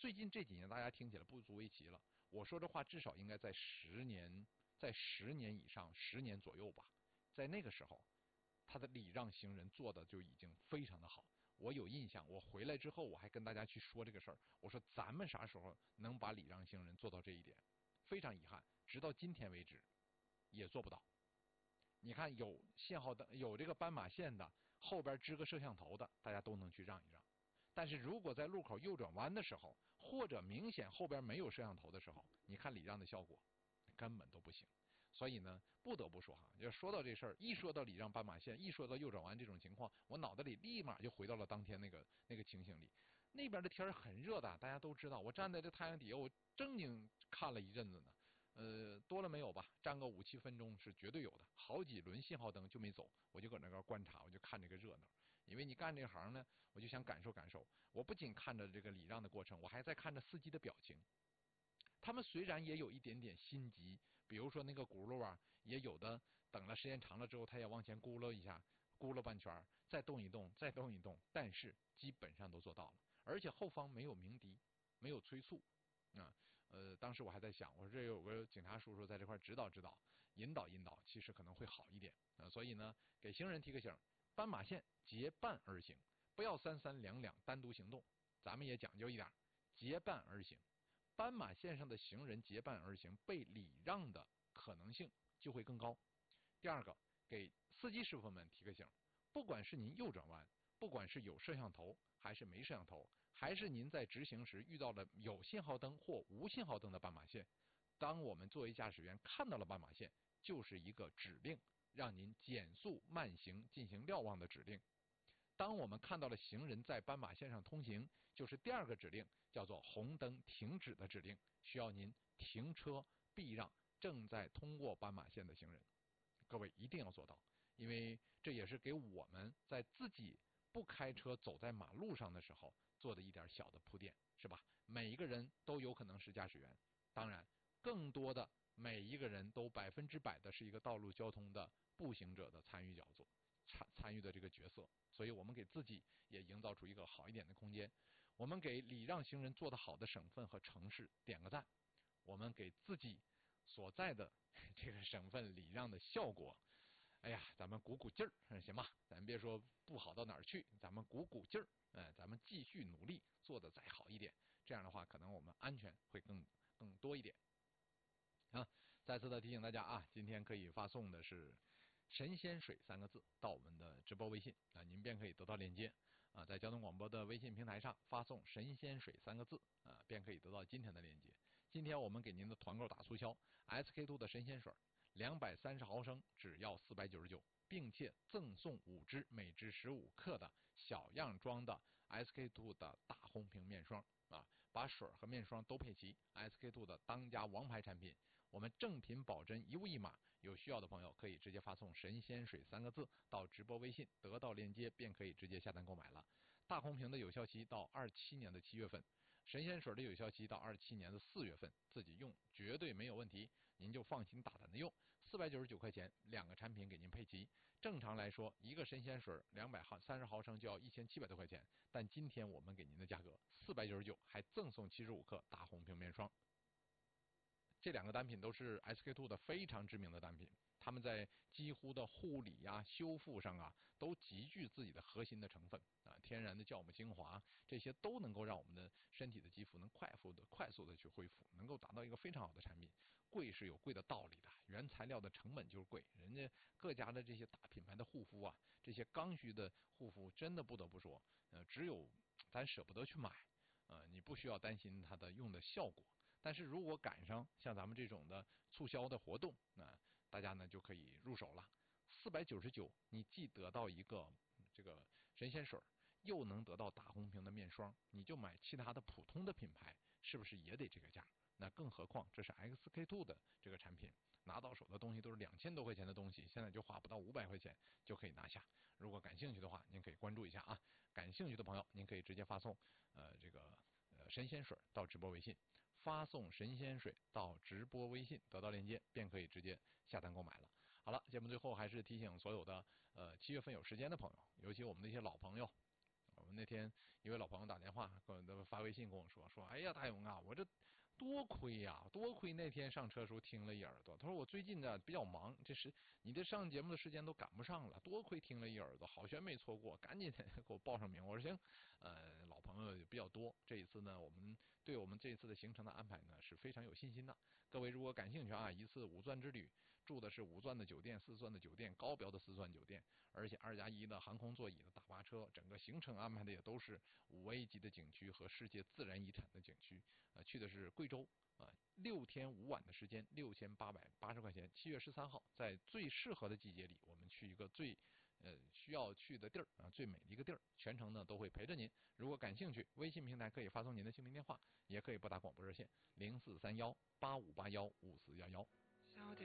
最近这几年大家听起来不足为奇了，我说这话至少应该在10年以上，10年左右吧。在那个时候，他的礼让行人做的就已经非常的好。我有印象，我回来之后我还跟大家去说这个事儿，我说咱们啥时候能把礼让行人做到这一点？非常遗憾，直到今天为止也做不到。你看有信号灯、有这个斑马线的，后边支个摄像头的，大家都能去让一让。但是如果在路口右转弯的时候，或者明显后边没有摄像头的时候，你看礼让的效果根本都不行。所以呢，不得不说哈，就说到这事儿，一说到礼让斑马线，一说到右转弯这种情况，我脑袋里立马就回到了当天那个情形里。那边的天很热的，大家都知道，我站在这太阳底下，我正经看了一阵子呢。多了没有吧？站个5-7分钟是绝对有的，好几轮信号灯就没走，我就搁那个观察，我就看这个热闹。因为你干这行呢，我就想感受感受。我不仅看着这个礼让的过程，我还在看着司机的表情。他们虽然也有一点点心急，比如说那个轱辘啊，也有的等了时间长了之后，他也往前轱辘一下，轱辘半圈，再动一动，再动一动，但是基本上都做到了，而且后方没有鸣笛，没有催促。当时我还在想，我说这有个警察叔叔在这块指导指导、引导引导，其实可能会好一点所以呢，给行人提个醒，斑马线结伴而行，不要3、3、2、2单独行动，咱们也讲究一点，结伴而行。斑马线上的行人结伴而行，被礼让的可能性就会更高。第二个，给司机师傅们提个醒，不管是您右转弯，不管是有摄像头还是没摄像头，还是您在直行时遇到了有信号灯或无信号灯的斑马线，当我们作为驾驶员看到了斑马线，就是一个指令，让您减速慢行进行瞭望的指令。当我们看到了行人在斑马线上通行，就是第二个指令，叫做红灯停止的指令，需要您停车避让正在通过斑马线的行人。各位一定要做到，因为这也是给我们在自己不开车走在马路上的时候做的一点小的铺垫，是吧？每一个人都有可能是驾驶员，当然更多的每一个人都100%的是一个道路交通的步行者的参与的这个角色。所以我们给自己也营造出一个好一点的空间，我们给礼让行人做得好的省份和城市点个赞，我们给自己所在的这个省份礼让的效果，哎呀，咱们鼓鼓劲儿，行吧？咱别说不好到哪儿去，咱们鼓鼓劲儿，咱们继续努力，做得再好一点，这样的话，可能我们安全会更多一点。再次的提醒大家啊，今天可以发送的是神仙水3个字到我们的直播微信您便可以得到链接在交通广播的微信平台上发送神仙水3个字便可以得到今天的链接。今天我们给您的团购大促销 SK2 的神仙水230毫升只要499，并且赠送5支每支15克的小样装的 SK2 的大红瓶面霜把水和面霜都配齐 ，SK2 的当家王牌产品，我们正品保真1物1码，有需要的朋友可以直接发送神仙水3个字到直播微信，得到链接便可以直接下单购买了。大红瓶的有效期到27年的7月份，神仙水的有效期到27年的4月份，自己用绝对没有问题，您就放心大胆的用。499块钱2个产品给您配齐，正常来说一个神仙水230毫升就要1700多块钱，但今天我们给您的价格499，还赠送75克大红瓶面霜。这2个单品都是 SK2 的非常知名的单品，他们在几乎的护理修复上都极具自己的核心的成分天然的酵母精华，这些都能够让我们的身体的肌肤能快速的去恢复，能够达到一个非常好的产品。贵是有贵的道理的，原材料的成本就是贵，人家各家的这些大品牌的护肤这些刚需的护肤，真的不得不说只有咱舍不得去买你不需要担心它的用的效果。但是如果赶上像咱们这种的促销的活动大家呢就可以入手了。499你既得到一个这个神仙水，又能得到大红瓶的面霜，你就买其他的普通的品牌是不是也得这个价？那更何况这是 SK2 的这个产品，拿到手的东西都是2000多块钱的东西，现在就花不到500块钱就可以拿下。如果感兴趣的话，您可以关注一下感兴趣的朋友您可以直接发送这个神仙水到直播微信，发送神仙水到直播微信，得到链接便可以直接下单购买了。好了，节目最后还是提醒所有的7月份有时间的朋友，尤其我们的一些老朋友，我们那天一位老朋友打电话跟我发微信跟我说，哎呀，大勇啊，我这多亏呀，多亏那天上车时候听了一耳朵。他说我最近呢比较忙，你这上节目的时间都赶不上了，多亏听了一耳朵，好悬没错过，赶紧给我报上名。我说行，老朋友也比较多，这一次呢，我们这一次的行程的安排呢是非常有信心的。各位如果感兴趣啊，一次5钻之旅，住的是5钻的酒店、4钻的酒店、高标的4钻酒店，而且2+1的航空座椅的大巴车，整个行程安排的也都是5A 级的景区和世界自然遗产的景区。去的是贵州。6天5晚的时间，6880块钱。7月13号，在最适合的季节里，我们去一个最需要去的地儿啊，最美的一个地儿，全程呢都会陪着您。如果感兴趣，微信平台可以发送您的姓名电话，也可以拨打广播热线043185815411。